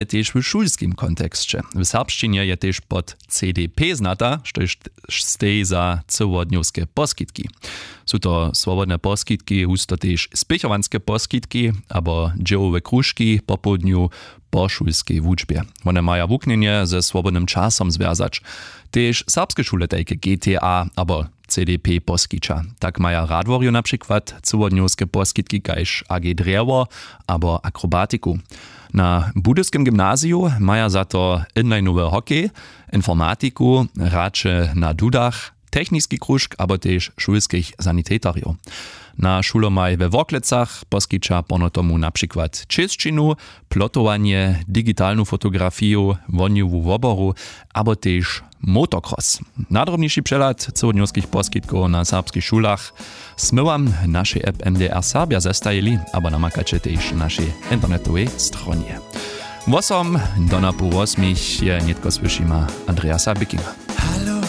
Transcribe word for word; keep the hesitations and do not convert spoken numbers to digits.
też w szulskim kontekście. W serbszczynie je też pod C D P znata, štož stej za całodniowskie poskitki. Są to swobodne poskitki, husto też spěchovanské poskitki, abo dziełowe krużki po południu po szulskiej wuczbie. One mają wuknienie ze swobodnym czasem związać. Też serbskie szule takie G T A, abo C D P poskicza. Tak mają radworju na przykład całodniowskie poskitki kajż A G Drewo, abo akrobatiku. Na budyskim gimnaziu mają za to inlineowy hokej, informatiku, racze na dudach, techniczny krużk, abo też szulskich sanitetariów. Na szulomaj we Woklecach poskicza ponotomu na przykład czeszczynu, plotowanie, digitalną fotografię, woniową woboru, abo też motocross. Nadrobniejszy przelat całodniowskich poskitków na serbskich szulach smyłam naszej app M D R Serbia zestajeli, abo namakacie też naszej internetowej stronie. Wosom do na pół osmich je nietko słyszyma Andreasa Bickinga.